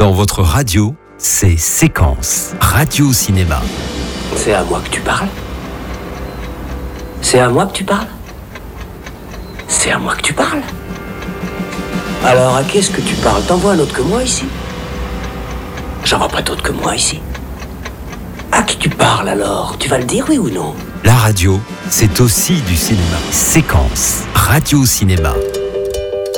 Dans votre radio, c'est Séquence, Radio Cinéma. C'est à moi que tu parles? C'est à moi que tu parles? C'est à moi que tu parles? Alors à qui est-ce que tu parles? T'en vois un autre que moi ici? J'en vois pas d'autre que moi ici. À qui tu parles alors? Tu vas le dire, oui ou non? La radio, c'est aussi du cinéma. Séquence, Radio Cinéma.